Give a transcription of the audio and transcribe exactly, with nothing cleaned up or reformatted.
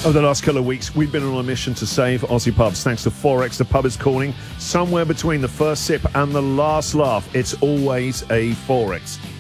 Over the last couple of weeks, we've been on a mission to save Aussie pubs. Thanks to Forex, the pub is calling. Somewhere between the first sip and the last laugh, it's always a Forex.